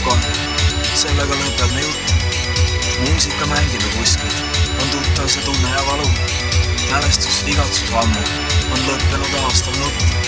kohe, sellega lõpeb me jutt. Muusika mängib ja kuskil on tuttav see tunne ja valu. Mälestus, igatsus ammu on lõppenud aastal nutt.